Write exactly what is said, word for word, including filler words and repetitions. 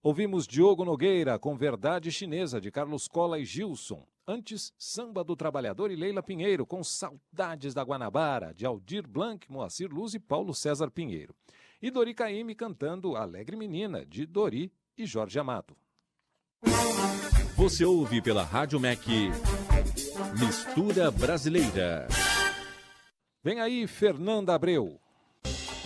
Ouvimos Diogo Nogueira com Verdade Chinesa, de Carlos Cola e Gilson. Antes, Samba do Trabalhador e Leila Pinheiro, com Saudades da Guanabara, de Aldir Blanc, Moacir Luz e Paulo César Pinheiro. E Dori Caymmi cantando Alegre Menina, de Dori e Jorge Amado. Você ouve pela Rádio M E C Mistura Brasileira. Vem aí, Fernanda Abreu.